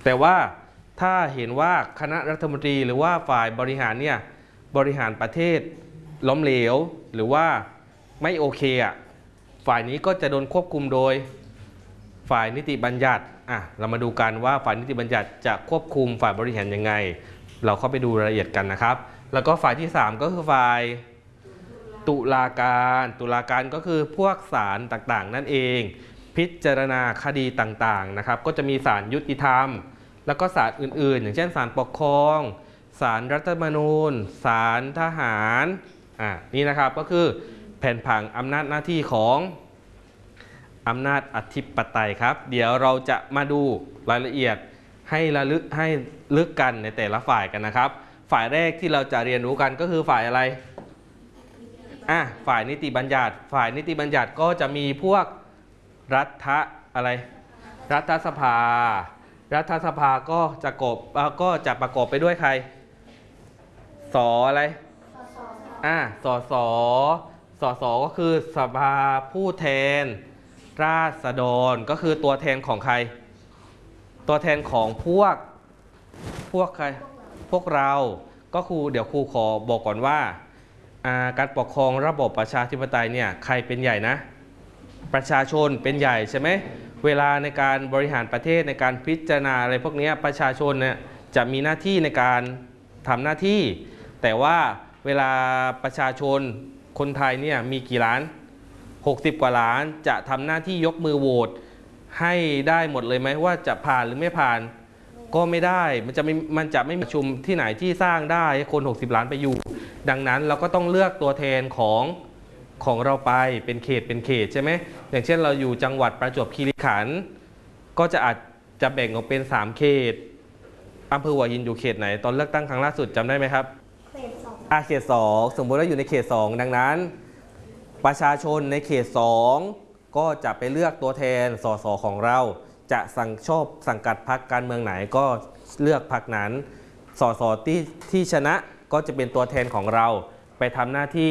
แต่ว่าถ้าเห็นว่าคณะรัฐมนตรีหรือว่าฝ่ายบริหารเนี่ยบริหารประเทศล้มเหลวหรือว่าไม่โอเคอ่ะฝ่ายนี้ก็จะโดนควบคุมโดยฝ่ายนิติบัญญัติเรามาดูกันว่าฝ่ายนิติบัญญัติจะควบคุมฝ่ายบริหารยังไงเราเข้าไปดูรายละเอียดกันนะครับแล้วก็ฝ่ายที่3ก็คือฝ่ายตุลาการก็คือพวกศาลต่างๆนั่นเองพิจารณาคดีต่างๆนะครับก็จะมีศาลยุติธรรมแล้วก็ศาลอื่นๆอย่างเช่นศาลปกครองศาลรัฐธรรมนูญศาลทหารนี่นะครับก็คือแผนผังอำนาจหน้าที่ของอำนาจอธิปไตยครับเดี๋ยวเราจะมาดูรายละเอียดให้ลึกกันในแต่ละฝ่ายกันนะครับฝ่ายแรกที่เราจะเรียนรู้กันก็คือฝ่ายอะไรฝ่ายนิติบัญญัติก็จะมีพวกรัฐสภาก็จะประกอบไปด้วยใครสก็คือสภาผู้แทนราษฎรก็คือตัวแทนของใครตัวแทนของพวกใครพวกเราก็เดี๋ยวครูขอบอกก่อนว่าการปกครองระบบประชาธิปไตยเนี่ยใครเป็นใหญ่นะประชาชนเป็นใหญ่ใช่ไหมเวลาในการบริหารประเทศในการพิจารณาอะไรพวกนี้ประชาชนเนี่ยจะมีหน้าที่ในการทำหน้าที่แต่ว่าเวลาประชาชนคนไทยเนี่ยมีกี่ล้าน60 กว่าล้านจะทำหน้าที่ยกมือโหวตให้ได้หมดเลยไหมว่าจะผ่านหรือไม่ผ่านก็ไม่ได้มันจะไม่มีประชุมที่ไหนที่สร้างได้ให้คน60 ล้านไปอยู่ดังนั้นเราก็ต้องเลือกตัวแทนของเราไปเป็นเขตใช่ไหมอย่างเช่นเราอยู่จังหวัดประจวบคีรีขันธ์ก็อาจจะแบ่งออกเป็น3เขตอำเภอหัวหินอยู่เขตไหนตอนเลือกตั้งครั้งล่าสุดจำได้ไหมครับเขต 2สมมติว่าอยู่ในเขต 2ดังนั้นประชาชนในเขต 2ก็จะไปเลือกตัวแทนสสของเราจะสังกัดพรรคการเมืองไหนก็เลือกพรรคนั้นสสที่ชนะก็จะเป็นตัวแทนของเราไปทำหน้าที่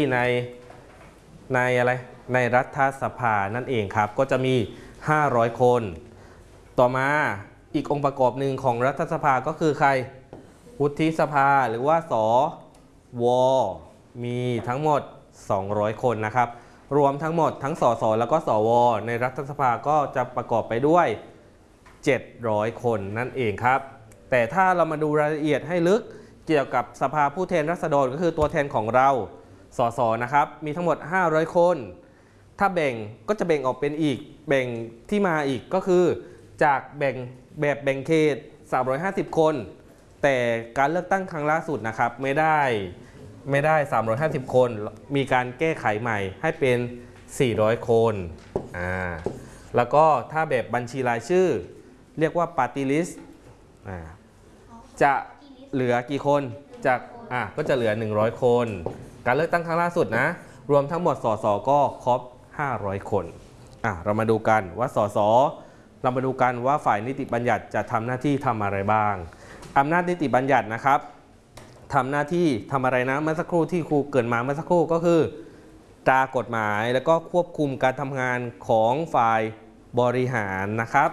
ในรัฐสภานั่นเองครับก็จะมี500 คนต่อมาอีกองค์ประกอบหนึ่งของรัฐสภาก็คือใครวุฒิสภาหรือว่าสวมีทั้งหมด200 คนนะครับรวมทั้งหมดทั้งสสแล้วก็สวในรัฐสภาก็จะประกอบไปด้วย700 คนนั่นเองครับแต่ถ้าเรามาดูรายละเอียดให้ลึกเกี่ยวกับสภาผู้แทนราษฎรก็คือตัวแทนของเราสสนะครับมีทั้งหมด500 คนถ้าแบ่งก็จะแบ่งออกเป็นอีกแบ่งที่มาอีกก็คือจากแบ่งเขต350 คนแต่การเลือกตั้งครั้งล่าสุดนะครับไม่ได้350 คนมีการแก้ไขใหม่ให้เป็น400 คนแล้วก็ถ้าแบบบัญชีรายชื่อเรียกว่า Party List จะเหลือกี่คนจากก็จะเหลือ100 คนการเลือกตั้งครั้งล่าสุดนะรวมทั้งหมดสสก็ครบ500 คนเรามาดูกันว่าเรามาดูกันว่าฝ่ายนิติบัญญัติจะทำหน้าที่ทำอะไรบ้างอำนาจนิติบัญญัตินะครับทำหน้าที่ทำอะไรนะเมื่อสักครู่ที่ครูเกริ่นมาเมื่อสักครู่ก็คือตรากฎหมายแล้วก็ควบคุมการทำงานของฝ่ายบริหารนะครับ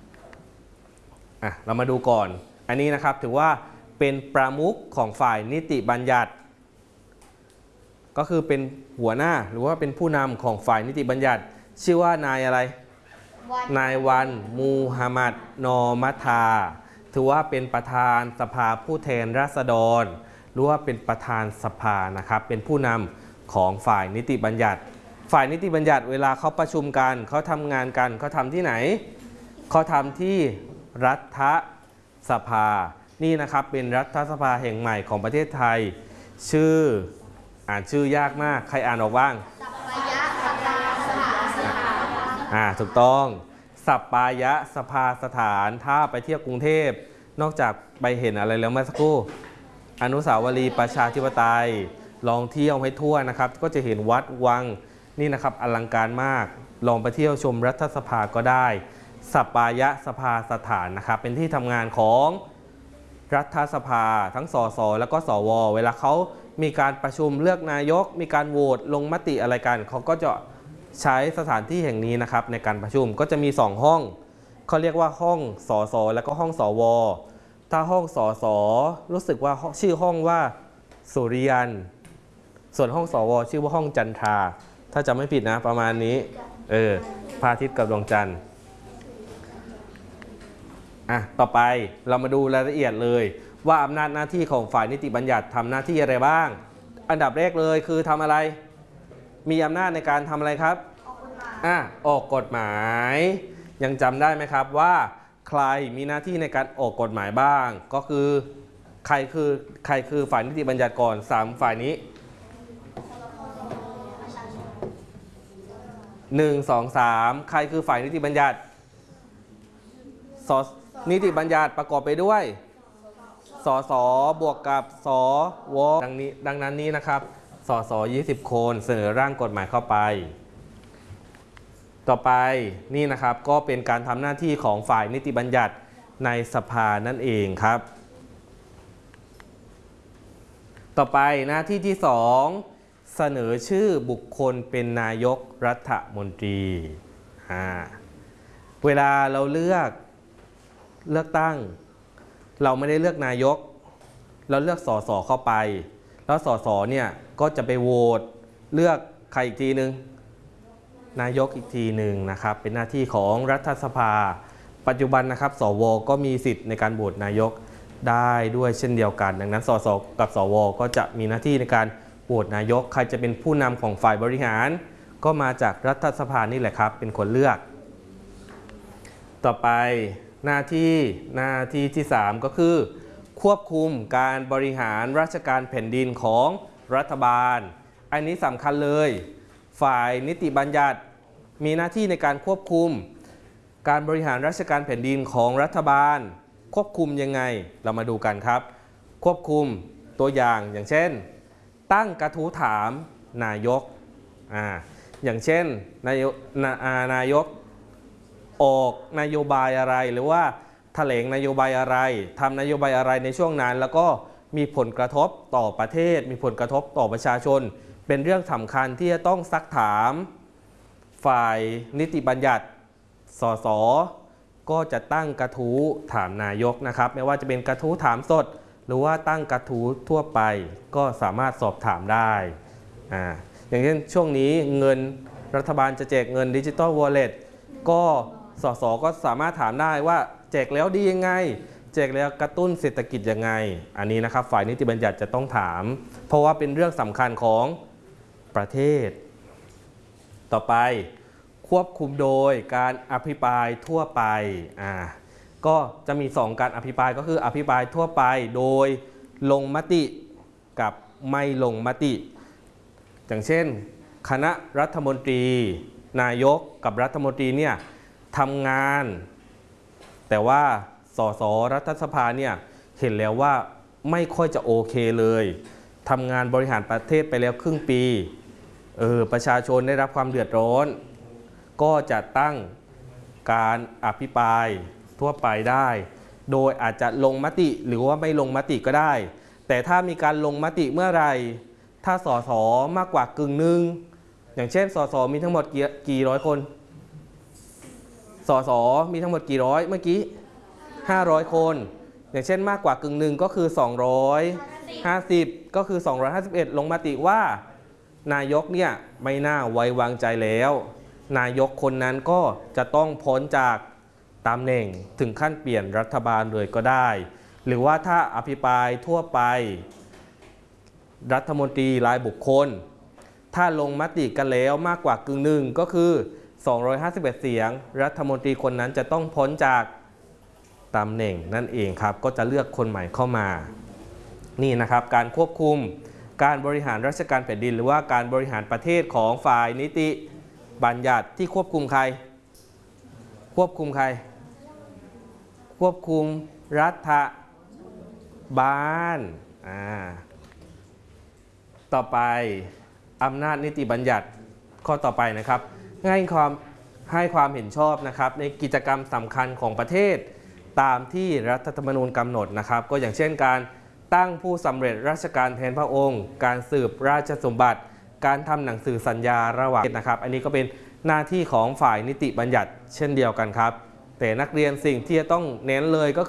เรามาดูก่อนอันนี้นะครับถือว่าเป็นประมุขของฝ่ายนิติบัญญัติก็คือเป็นหัวหน้าหรือว่าเป็นผู้นำของฝ่ายนิติบัญญัติชื่อว่านายอะไรนายวันมูฮัมหมัดนอมัทาถือว่าเป็นประธานสภาผู้แทนราษฎรหรือว่าเป็นประธานสภานะครับเป็นผู้นำของฝ่ายนิติบัญญัติฝ่ายนิติบัญญัติเวลาเขาประชุมกันเขาทำงานกันเขาทำที่ไหนเขาทำที่รัฐสภานี่นะครับเป็นรัฐสภาแห่งใหม่ของประเทศไทยอ่านชื่อยากมากใครอ่านออกบ้างสัปปายะสภาสถานถูกต้องสัปปายะสภาสถานถ้าไปเที่ยวกรุงเทพนอกจากไปเห็นอะไรแล้วเมื่อสักครู่อนุสาวรีย์ประชาธิปไตยลองเที่ยวให้ทั่วนะครับก็จะเห็นวัดวังนี่นะครับอลังการมากลองไปเที่ยวชมรัฐสภาก็ได้สัปปายะสภาสถานนะครับเป็นที่ทำงานของรัฐสภาทั้งสสแล้วก็สวเวลาเขามีการประชุมเลือกนายกมีการโหวตลงมติอะไรกันเขาก็จะใช้สถานที่แห่งนี้นะครับในการประชุมก็จะมี2 ห้องเขาเรียกว่าห้องสสแล้วก็ห้องสวถ้าห้องสสรู้สึกว่าชื่อห้องว่าสุริยันส่วนห้องสวชื่อว่าห้องจันทราถ้าจำไม่ผิดนะประมาณนี้พระอาทิตย์กับดวงจันทร์ต่อไปเรามาดูรายละเอียดเลยว่าอำนาจหน้าที่ของฝ่ายนิติบัญญัติทำหน้าที่อะไรบ้างอันดับแรกเลยคือทำอะไรมีอำนาจในการทำอะไรครับออกกฎหมายยังจำได้ไหมครับว่าใครมีหน้าที่ในการออกกฎหมายบ้างก็คือใครคือฝ่ายนิติบัญญัติก่อน3ฝ่ายนี้1 2 3ใครคือฝ่ายนิติบัญญัตินิติบัญญัติประกอบไปด้วยสสบวกกับสวดังนั้นนี้นะครับสส20 คนเสนอร่างกฎหมายเข้าไปต่อไปนี่นะครับก็เป็นการทำหน้าที่ของฝ่ายนิติบัญญัติในสภานั่นเองครับต่อไปหน้าที่ที่2เสนอชื่อบุคคลเป็นนายกรัฐมนตรีเวลาเราเลือกตั้งเราไม่ได้เลือกนายกเราเลือกสสเข้าไปแล้วสสเนี่ยก็จะไปโหวตเลือกใครอีกทีนึงนายกอีกทีหนึ่งนะครับเป็นหน้าที่ของรัฐสภาปัจจุบันนะครับสวก็มีสิทธิ์ในการโหวตนายกได้ด้วยเช่นเดียวกันดังนั้นสสกับสวก็จะมีหน้าที่ในการโหวตนายกใครจะเป็นผู้นำของฝ่ายบริหารก็มาจากรัฐสภานี่แหละครับเป็นคนเลือกต่อไปหน้าที่ที่3ก็คือควบคุมการบริหารราชการแผ่นดินของรัฐบาลอันนี้สำคัญเลยฝ่ายนิติบัญญัติมีหน้าที่ในการควบคุมการบริหารราชการแผ่นดินของรัฐบาลควบคุมยังไงเรามาดูกันครับควบคุมตัวอย่างเช่นตั้งกระทู้ถามนายกอย่างเช่นนายกออกนโยบายอะไรหรือว่าแถลงนโยบายอะไรทำนโยบายอะไรในช่วงนั้นแล้วก็มีผลกระทบต่อประเทศมีผลกระทบต่อประชาชนเป็นเรื่องสำคัญที่จะต้องซักถามฝ่ายนิติบัญญัติสสก็จะตั้งกระทู้ถามนายกนะครับไม่ว่าจะเป็นกระทู้ถามสดหรือว่าตั้งกระทู้ทั่วไปก็สามารถสอบถามได้อย่างเช่นช่วงนี้เงินรัฐบาลจะแจกเงินดิจิตอลวอลเล็ตก็สสก็สามารถถามได้ว่าแจกแล้วดียังไงแจกแล้วกระตุ้นเศรษฐกิจยังไงอันนี้นะครับฝ่ายนิติบัญญัติจะต้องถามเพราะว่าเป็นเรื่องสำคัญของประเทศต่อไปควบคุมโดยการอภิปรายทั่วไปก็จะมี2การอภิปรายก็คืออภิปรายทั่วไปโดยลงมติกับไม่ลงมติอย่างเช่นคณะรัฐมนตรีนายกกับรัฐมนตรีเนี่ยทำงานแต่ว่าสสรัฐสภาเนี่ยเห็นแล้วว่าไม่ค่อยจะโอเคเลยทำงานบริหารประเทศไปแล้วครึ่งปีประชาชนได้รับความเดือดร้อนก็จะตั้งการอภิปรายทั่วไปได้โดยอาจจะลงมติหรือว่าไม่ลงมติก็ได้แต่ถ้ามีการลงมติเมื่อไหร่ถ้าสสมากกว่ากึ่งหนึ่งอย่างเช่นสสมีทั้งหมดกี่ร้อยคนสสมีทั้งหมดกี่ร้อยเมื่อกี้500คนอย่างเช่นมากกว่ากึ่งหนึ่งก็คือ250ก็คือ251ลงมติว่านายกเนี่ยไม่น่าไว้วางใจแล้วนายกคนนั้นก็จะต้องพ้นจากตำแหน่งถึงขั้นเปลี่ยนรัฐบาลเลยก็ได้หรือว่าถ้าอภิปรายทั่วไปรัฐมนตรีรายบุคคลถ้าลงมติกันแล้วมากกว่ากึ่งหนึ่งก็คือ251เสียงรัฐมนตรีคนนั้นจะต้องพ้นจากตำแหน่งนั่นเองครับก็จะเลือกคนใหม่เข้ามานี่นะครับการควบคุมการบริหารราชการแผ่นดินหรือว่าการบริหารประเทศของฝ่ายนิติบัญญัติที่ควบคุมใครควบคุมรัฐบาลต่อไปอำนาจนิติบัญญัติข้อต่อไปนะครับให้ความเห็นชอบนะครับในกิจกรรมสำคัญของประเทศตามที่รัฐธรรมนูญกำหนดนะครับก็อย่างเช่นการตั้งผู้สำเร็จราชการแทนพระองค์การสืบราชสมบัติการทำหนังสือสัญญาระหว่างนะครับอันนี้ก็เป็นหน้าที่ของฝ่ายนิติบัญญัติเช่นเดียวกันครับแต่นักเรียนสิ่งที่จะต้องเน้นเลยก็